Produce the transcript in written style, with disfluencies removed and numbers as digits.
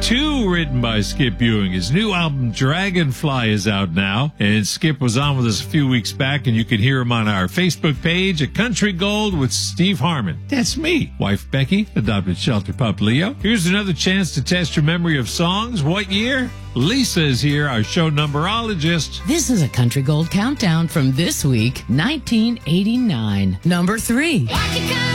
2, written by Skip Ewing. His new album, Dragonfly, is out now. And Skip was on with us a few weeks back, and you can hear him on our Facebook page at Country Gold with Steve Harmon. That's me. Wife Becky, adopted shelter pup Leo. Here's another chance to test your memory of songs. What year? Lisa is here, our show numberologist. This is a Country Gold countdown from this week, 1989. Number 3.